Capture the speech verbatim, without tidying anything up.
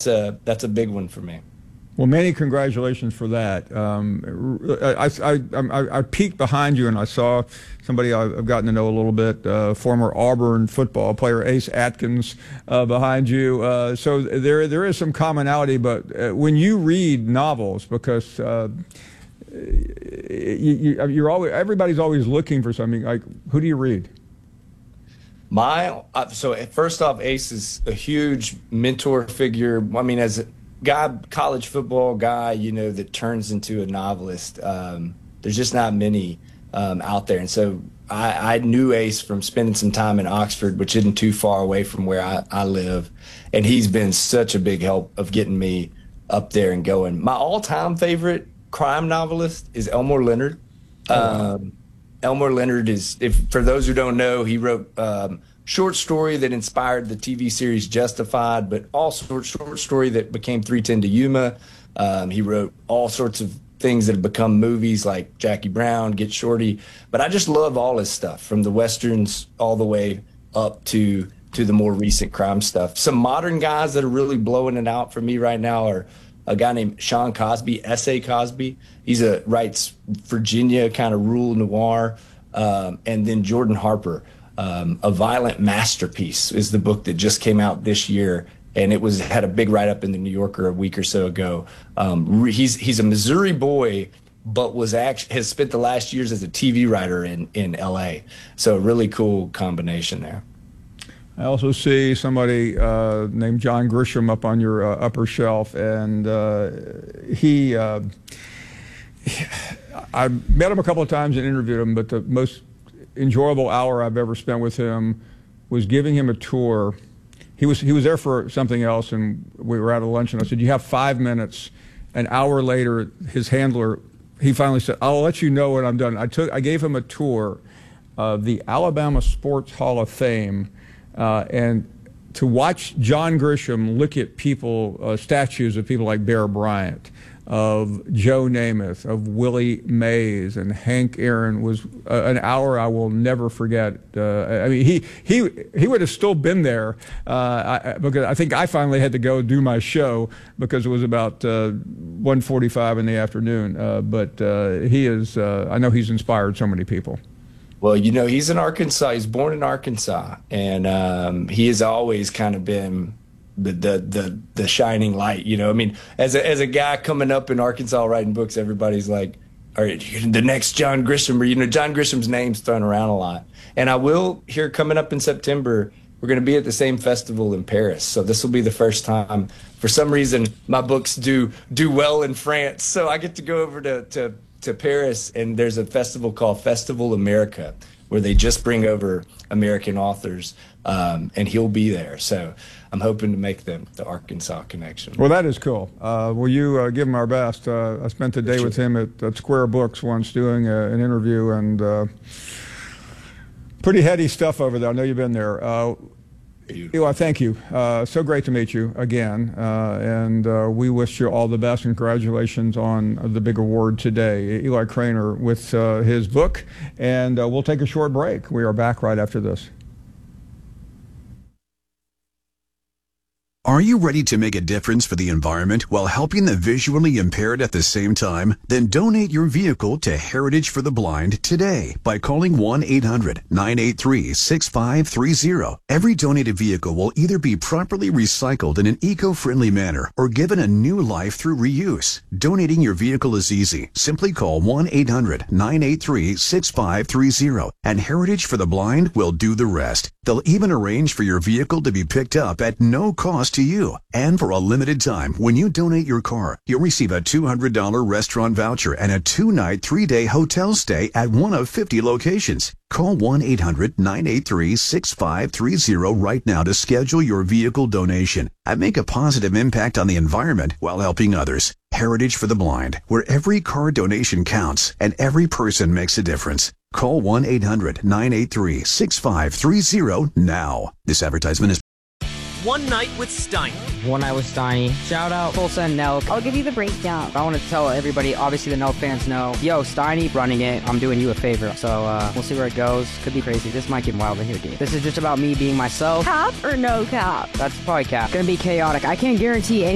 that's a that's a big one for me. Well, many congratulations for that. Um, I, I, I, I peeked behind you and I saw somebody I've gotten to know a little bit, uh, former Auburn football player Ace Atkins, uh, behind you. Uh, so there there is some commonality, but uh, when you read novels, because uh, you, you, you're always everybody's always looking for something. Like, who do you read? My uh, so first off, Ace is a huge mentor figure. I mean, as a guy, college football guy, you know, that turns into a novelist. Um, there's just not many um, out there. And so I, I knew Ace from spending some time in Oxford, which isn't too far away from where I, I live. And he's been such a big help of getting me up there and going. My all-time favorite crime novelist is Elmore Leonard. Oh, wow. um, Elmore Leonard is, if for those who don't know, he wrote um, short story that inspired the T V series Justified, but also short story that became three ten to Yuma. Um, he wrote all sorts of things that have become movies like Jackie Brown, Get Shorty. But I just love all his stuff, from the Westerns all the way up to to the more recent crime stuff. Some modern guys that are really blowing it out for me right now are a guy named Sean Cosby, S A Cosby. He's a writes Virginia kind of rural noir. Um, and then Jordan Harper. Um, A Violent Masterpiece is the book that just came out this year, and it was had a big write-up in the New Yorker a week or so ago. Um, he's he's a Missouri boy, but was actually has spent the last years as a T V writer in in L A. So a really cool combination there. I also see somebody uh, named John Grisham up on your uh, upper shelf, and uh, he. Uh, I met him a couple of times and interviewed him, but the most enjoyable hour I've ever spent with him was giving him a tour. He was he was there for something else, and we were out at lunch, and I said, "You have five minutes." An hour later, his handler, he finally said, "I'll let you know when I'm done." I took I gave him a tour of the Alabama Sports Hall of Fame, uh, and to watch John Grisham look at people, uh, statues of people like Bear Bryant, of Joe Namath, of Willie Mays, and Hank Aaron was uh, an hour I will never forget. Uh, I mean, he he he would have still been there uh, I, because I think I finally had to go do my show because it was about uh, one forty-five in the afternoon. Uh, but uh, he is, uh, I know he's inspired so many people. Well, you know, he's in Arkansas. He's born in Arkansas, and um, he has always kind of been the, the the the shining light. You know, I mean, as a as a guy coming up in Arkansas writing books, everybody's like, "All right, the next John Grisham." Or, you know, John Grisham's name's thrown around a lot. And I will here coming up in September. We're going to be at the same festival in Paris, so this will be the first time. For some reason, my books do do well in France, so I get to go over to to. to Paris, and there's a festival called Festival America where they just bring over American authors, um, and he'll be there. So I'm hoping to make them the Arkansas connection. Well, that is cool. Uh, will you uh, give him our best? Uh, I spent the day with him at, at Square Books once doing a, an interview, and uh, pretty heady stuff over there. I know you've been there. Uh, Eli, thank you. Uh, so great to meet you again, uh, and uh, we wish you all the best and congratulations on the big award today. Eli Cranor with uh, his book, and uh, we'll take a short break. We are back right after this. Are you ready to make a difference for the environment while helping the visually impaired at the same time? Then donate your vehicle to Heritage for the Blind today by calling one eight hundred nine eight three six five three zero. Every donated vehicle will either be properly recycled in an eco-friendly manner or given a new life through reuse. Donating your vehicle is easy. Simply call one eight hundred nine eight three six five three zero and Heritage for the Blind will do the rest. They'll even arrange for your vehicle to be picked up at no cost to you. And for a limited time, when you donate your car, you'll receive a two hundred dollars restaurant voucher and a two-night, three-day hotel stay at one of fifty locations. Call one eight hundred nine eight three six five three zero right now to schedule your vehicle donation and make a positive impact on the environment while helping others. Heritage for the Blind, where every car donation counts and every person makes a difference. Call one eight hundred nine eight three six five three zero now. This advertisement is One Night with Steiny. One Night with Steiny. Shout out Tulsa and Nelk. I'll give you the breakdown. I want to tell everybody, obviously the Nelk fans know, yo, Steiny running it, I'm doing you a favor. So uh, we'll see where it goes. Could be crazy. This might get wild in here, dude. This is just about me being myself. Cap or no cap? That's probably cap. Gonna be chaotic. I can't guarantee any